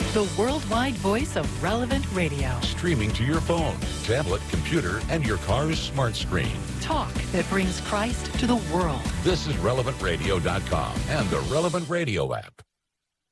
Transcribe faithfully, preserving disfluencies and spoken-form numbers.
the worldwide voice of Relevant Radio. Streaming to your phone, tablet, computer, and your car's smart screen. Talk that brings Christ to the world. This is relevant radio dot com and the Relevant Radio app.